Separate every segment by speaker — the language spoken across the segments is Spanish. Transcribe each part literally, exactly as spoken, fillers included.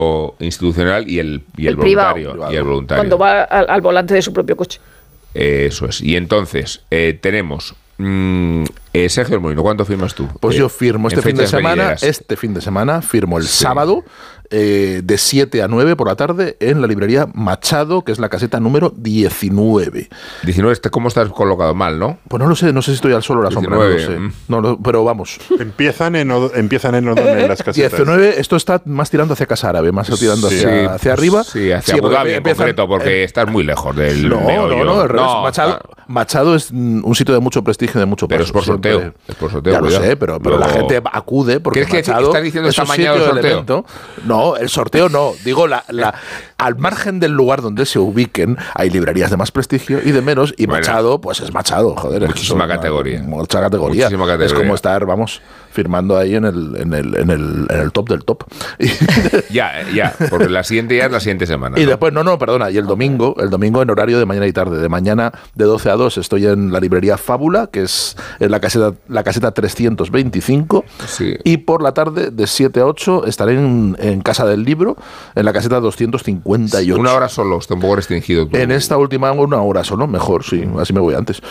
Speaker 1: o institucional y el, y el,
Speaker 2: El
Speaker 1: voluntario.
Speaker 2: privado.
Speaker 1: Y el voluntario.
Speaker 2: Cuando va al, al volante de su propio coche.
Speaker 1: Eh, eso es. Y entonces, eh, tenemos... Mm, eh, Sergio Molino, ¿cuánto firmas tú?
Speaker 3: Pues
Speaker 1: eh,
Speaker 3: yo firmo este fin de semana,
Speaker 1: venideras.
Speaker 3: este fin de semana, firmo el
Speaker 1: Sí.
Speaker 3: sábado eh, de siete a nueve por la tarde en la librería Machado, que es la caseta número diecinueve.
Speaker 1: diecinueve, ¿cómo estás colocado? Mal, ¿no?
Speaker 3: Pues no lo sé, no sé si estoy al sol o a la sombra, no lo sé.
Speaker 1: diecinueve,
Speaker 3: No lo- pero vamos.
Speaker 4: Empiezan en, Odo- empiezan en Odón, en las casetas.
Speaker 3: diecinueve, esto está más tirando hacia Casa Árabe, más tirando
Speaker 4: Sí.
Speaker 3: hacia,
Speaker 1: Sí,
Speaker 3: hacia arriba.
Speaker 1: Sí, hacia
Speaker 3: Sí,
Speaker 1: Abu
Speaker 3: porque
Speaker 1: Dhabi en
Speaker 3: empiezan-
Speaker 1: concreto, porque
Speaker 3: eh,
Speaker 1: estás muy lejos del
Speaker 3: No,
Speaker 1: meollo.
Speaker 3: no, no, al revés.
Speaker 1: No,
Speaker 3: Machado,
Speaker 1: está-
Speaker 3: Machado es mm, un sitio de mucho prestigio, de mucho
Speaker 1: Pero
Speaker 3: paso.
Speaker 1: es por sorteo,
Speaker 3: siempre.
Speaker 1: es por sorteo,
Speaker 3: Ya lo
Speaker 1: cuidado.
Speaker 3: sé, pero, pero la
Speaker 1: Luego-
Speaker 3: gente acude porque
Speaker 1: ¿Crees que
Speaker 3: Machado
Speaker 1: estás diciendo
Speaker 3: es
Speaker 1: esta
Speaker 3: un
Speaker 1: mañana
Speaker 3: sitio
Speaker 1: el
Speaker 3: del
Speaker 1: sorteo?
Speaker 3: evento. No, el sorteo no. Digo, la, la, al margen del lugar donde se ubiquen, hay librerías de más prestigio y de menos, y
Speaker 1: Bueno.
Speaker 3: Machado, pues es Machado, joder. es que
Speaker 1: Muchísima
Speaker 3: son una-
Speaker 1: categoría.
Speaker 3: Mucha categoría.
Speaker 1: Muchísima
Speaker 3: Es
Speaker 1: categoría.
Speaker 3: como estar, vamos, firmando ahí en el, en el, en el, en el top del top. Y,
Speaker 1: Ya, ya, porque la siguiente ya es la siguiente semana.
Speaker 3: y
Speaker 1: ¿no?
Speaker 3: después, no, no, perdona, y el domingo, el domingo en horario de mañana y tarde. De mañana de doce a dos estoy en la librería Fábula, que es en la caseta, la caseta trescientos veinticinco.
Speaker 1: Sí.
Speaker 3: Y por la tarde, de siete a ocho, estaré en, en Casa del Libro, en la caseta doscientos cincuenta y ocho.
Speaker 1: Una hora solo, está un poco restringido. tú.
Speaker 3: En esta última una hora solo, mejor, sí, así me voy antes.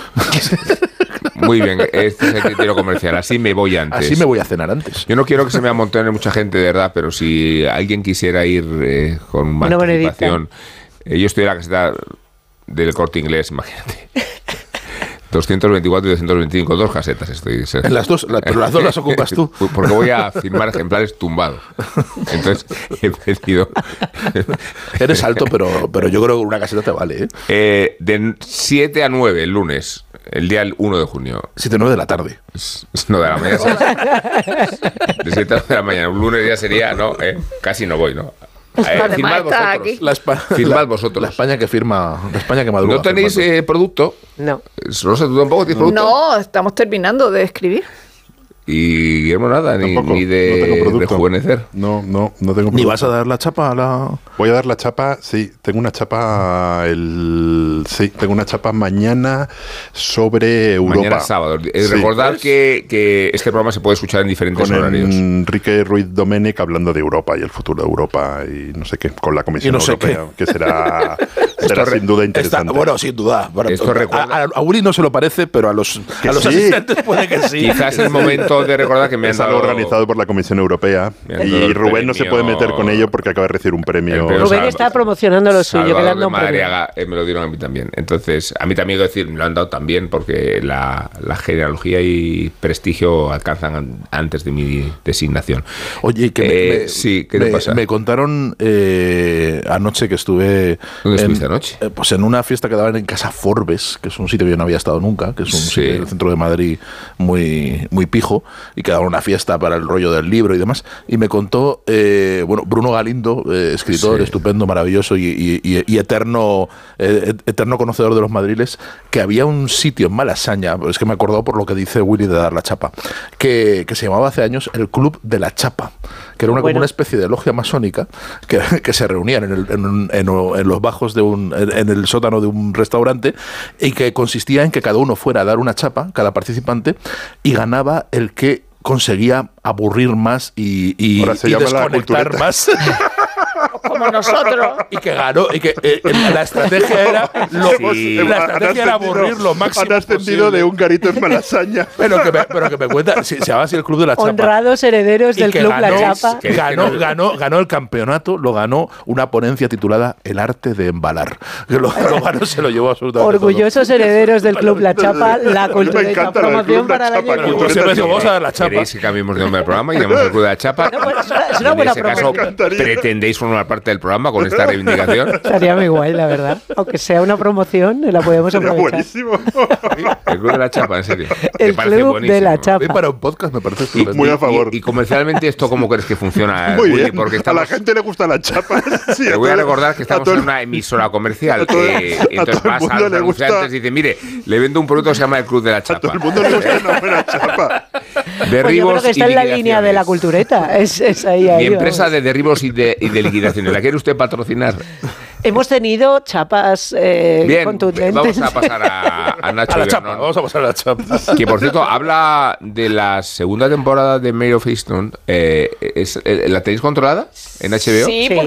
Speaker 1: Muy bien, este es el criterio comercial. Así me voy antes.
Speaker 3: Así me voy a cenar antes.
Speaker 1: Yo no quiero que se me amontone mucha gente, de verdad, pero si alguien quisiera ir eh, con más
Speaker 5: Una monedita.
Speaker 1: anticipación, eh, yo estoy en la caseta del Corte Inglés, imagínate. doscientos veinticuatro y doscientos veinticinco, dos casetas estoy. Sergio.
Speaker 3: En las dos, la- pero las dos las ocupas tú.
Speaker 1: Porque voy a firmar ejemplares tumbados. Entonces he pedido.
Speaker 3: Eres alto, pero, pero yo creo que una caseta te vale, ¿eh?
Speaker 1: Eh, de siete a nueve el lunes, el día uno de junio.
Speaker 3: siete o nueve de la tarde.
Speaker 1: No, de la mañana. De siete a nueve de la mañana. Un lunes ya sería, no, eh, casi no voy, ¿no? Eh,
Speaker 2: Además
Speaker 1: firmad
Speaker 2: está
Speaker 1: vosotros.
Speaker 2: aquí.
Speaker 3: La, Espa-
Speaker 1: Firmad
Speaker 3: la-
Speaker 1: vosotros.
Speaker 3: La España que firma, la España que madruga.
Speaker 1: ¿No tenéis
Speaker 3: firmando.
Speaker 1: eh, producto?
Speaker 5: No.
Speaker 1: Rosa, ¿tú tampoco tienes producto?
Speaker 2: No, estamos terminando de escribir.
Speaker 1: Y Guillermo nada, ni,
Speaker 4: Tampoco,
Speaker 1: ni
Speaker 4: no
Speaker 1: de
Speaker 4: tengo producto.
Speaker 1: rejuvenecer.
Speaker 4: No, no, no tengo
Speaker 3: Ni
Speaker 4: producto.
Speaker 3: vas a dar la chapa a la...
Speaker 4: Voy a dar la chapa, sí, tengo una chapa el sí, tengo una chapa mañana sobre Europa.
Speaker 1: Mañana sábado. Eh,
Speaker 4: Sí.
Speaker 1: recordad que, que este programa se puede escuchar en diferentes
Speaker 4: Con
Speaker 1: horarios.
Speaker 4: Enrique Ruiz Domènech hablando de Europa y el futuro de Europa y no sé qué, con la Comisión
Speaker 3: Y no sé
Speaker 4: Europea, que será, será
Speaker 1: re-
Speaker 4: sin duda
Speaker 3: Está-
Speaker 4: interesante.
Speaker 3: bueno, sin duda. Bueno,
Speaker 1: Esto
Speaker 3: a,
Speaker 1: recuerda-
Speaker 3: a, a Uri no se lo parece, pero a los,
Speaker 4: Que
Speaker 3: a los
Speaker 4: sí.
Speaker 3: asistentes puede que sí.
Speaker 1: Quizás es el momento de recordar que me han
Speaker 4: es algo
Speaker 1: dado
Speaker 4: organizado por la Comisión Europea
Speaker 1: Me han dado
Speaker 4: y
Speaker 1: el
Speaker 4: Rubén no se
Speaker 1: premio-
Speaker 4: puede meter con ello porque acaba de recibir un premio.
Speaker 1: El premio
Speaker 5: Rubén
Speaker 1: Salva-
Speaker 5: está promocionando lo suyo, que le
Speaker 1: Salvador
Speaker 5: han dado
Speaker 1: de
Speaker 5: un premio.
Speaker 1: Madariaga, eh, me lo dieron a mí también. Entonces, a mí también, quiero decir, me lo han dado también porque la, la genealogía y prestigio alcanzan an- antes de mi designación.
Speaker 3: Oye, que me,
Speaker 1: Eh,
Speaker 3: me-
Speaker 1: sí, ¿qué te
Speaker 3: me-
Speaker 1: pasa?
Speaker 3: me contaron eh, anoche que estuve...
Speaker 1: ¿Dónde
Speaker 3: en-
Speaker 1: estuviste anoche?
Speaker 3: eh, pues en una fiesta que daban en Casa Forbes, que es un sitio que yo no había estado nunca, que es un
Speaker 1: Sí.
Speaker 3: sitio del centro de Madrid muy, muy pijo, y que daban una fiesta para el rollo del libro y demás. Y me contó, eh, bueno, Bruno Galindo, eh, escritor
Speaker 1: Sí.
Speaker 3: estupendo, maravilloso y, y- y- y eterno, eh, eterno conocedor de los madriles, que había un sitio en Malasaña, es que me he acordado por lo que dice Willy de dar la chapa, que, que se llamaba hace años el Club de la Chapa, que era una,
Speaker 5: Bueno.
Speaker 3: como una especie de logia masónica que, que se reunían en, el- en un- en o- en los bajos de un, en, en el sótano de un restaurante, y que consistía en que cada uno fuera a dar una chapa, cada participante, y ganaba el que conseguía aburrir más y, y,
Speaker 4: Ahora se
Speaker 3: y
Speaker 4: llama la
Speaker 3: desconectar
Speaker 4: cultureta.
Speaker 3: más.
Speaker 2: Como nosotros.
Speaker 3: Y que ganó, y que eh, eh, la estrategia era lo,
Speaker 1: Sí.
Speaker 3: la
Speaker 4: Han
Speaker 3: estrategia era
Speaker 4: ascendido-
Speaker 3: aburrir lo máximo
Speaker 4: Han ascendido
Speaker 3: posible.
Speaker 4: de un garito en Malasaña.
Speaker 3: Pero que me, pero que me cuenta, si- se llama así el Club de la Chapa.
Speaker 5: Honrados herederos
Speaker 3: Y
Speaker 5: del
Speaker 3: que
Speaker 5: Club
Speaker 3: ganó,
Speaker 5: La Chapa.
Speaker 1: que-
Speaker 3: ganó, ganó, ganó el campeonato, lo ganó una ponencia titulada El arte de embalar. Que lo, lo ganó, se lo llevó absolutamente todo.
Speaker 5: Orgullosos herederos del Club La Chapa, la
Speaker 4: Me
Speaker 5: cultureta,
Speaker 4: encanta lo del
Speaker 5: promoción
Speaker 4: Club La
Speaker 5: para el
Speaker 4: Chapa,
Speaker 5: año que
Speaker 4: cultureta.
Speaker 5: viene.
Speaker 3: Siempre decimos, vamos a dar la chapa.
Speaker 1: ¿Queréis que cambiemos de nombre al programa y llamamos el Club de la Chapa?
Speaker 5: No, pues es una- es una
Speaker 1: En
Speaker 5: buena
Speaker 1: ese caso,
Speaker 5: promoción.
Speaker 4: encantaría.
Speaker 1: ¿pretendéis formar parte del programa con esta reivindicación?
Speaker 5: Estaría muy guay, la verdad. Aunque sea una promoción, la podemos
Speaker 4: Era
Speaker 5: aprovechar.
Speaker 4: buenísimo.
Speaker 1: El Club de la Chapa, en serio. Me
Speaker 5: El
Speaker 1: parece
Speaker 5: Club
Speaker 1: buenísimo.
Speaker 5: de la
Speaker 3: Y
Speaker 5: Chapa.
Speaker 3: para un podcast me parece
Speaker 1: Y,
Speaker 3: estupendo.
Speaker 4: Muy a favor.
Speaker 1: y- y comercialmente, ¿esto cómo crees que funciona?
Speaker 4: Muy
Speaker 1: Willy?
Speaker 4: bien.
Speaker 1: Porque
Speaker 4: A
Speaker 1: estamos,
Speaker 4: la gente le gusta la chapa. Sí,
Speaker 1: te voy a
Speaker 4: todo-
Speaker 1: recordar que estamos
Speaker 4: todo
Speaker 1: en
Speaker 4: el-
Speaker 1: una emisora comercial.
Speaker 4: a todo-
Speaker 1: eh,
Speaker 4: a
Speaker 1: entonces
Speaker 4: todo el
Speaker 1: vas a
Speaker 4: mundo
Speaker 1: los
Speaker 4: le gusta-
Speaker 1: anunciantes y dices, mire, le vendo un producto que se llama el Club de la
Speaker 4: A todo
Speaker 1: Chapa.
Speaker 4: el mundo le gusta una buena chapa.
Speaker 5: Pues yo
Speaker 1: Derribos
Speaker 5: creo que está
Speaker 1: y
Speaker 5: en la línea de la
Speaker 1: liquidaciones.
Speaker 5: cultureta. Es, es ahí, ahí,
Speaker 1: Mi empresa
Speaker 5: vamos.
Speaker 1: de derribos y de, y de liquidaciones. ¿La quiere usted patrocinar?
Speaker 5: Hemos tenido chapas eh,
Speaker 1: Bien,
Speaker 5: contundentes.
Speaker 1: vamos a pasar a, a Nacho
Speaker 3: A la chapa,
Speaker 1: Ibernón,
Speaker 3: vamos a pasar a la chapa.
Speaker 1: que por cierto habla de la segunda temporada de Mary of Easton. Eh, es- eh, ¿La tenéis controlada en H B O?
Speaker 2: Sí,
Speaker 5: Sí.
Speaker 2: porque